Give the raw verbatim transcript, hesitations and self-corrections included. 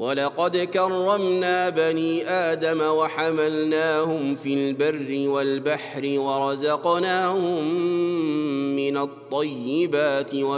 ولقد كرمنا بني آدم وحملناهم في البر والبحر ورزقناهم من الطيبات